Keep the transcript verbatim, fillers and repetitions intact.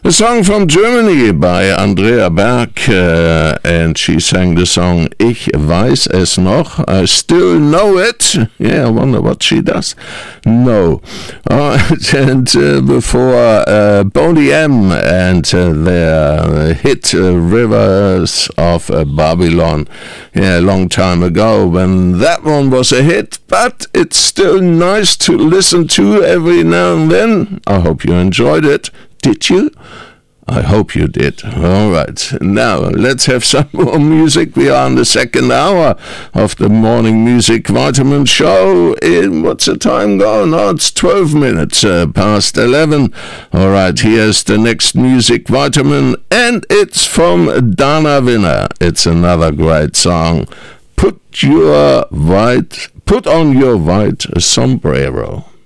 A song from Germany by Andrea Berg, uh, and she sang the song Ich weiß es noch, I still know it. Yeah, I wonder what she does. No. Uh, and uh, before uh, Boney M and uh, their hit uh, Rivers of uh, Babylon. Yeah, a long time ago when that one was a hit, but it's still nice to listen to every now and then. I hope you enjoyed it. Did you? I hope you did. All right. Now, let's have some more music. We are in the second hour of the Morning Music Vitamin Show. In, what's the time gone? Oh, it's twelve minutes uh, past eleven. All right, here's the next Music Vitamin, and it's from Dana Winner. It's another great song. Put your white, put on your white sombrero.